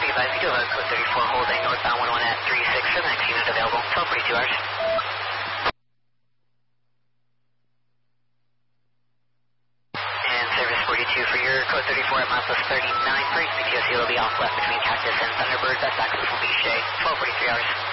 advised, we do have a code 34 holding northbound 11 at 36 for the next unit available, 12:42 hours. And service 42 for your code 34 at milepost 39 for BTOC will be off left between Cactus and Thunderbird. That's access will be Shea, 12:43 hours.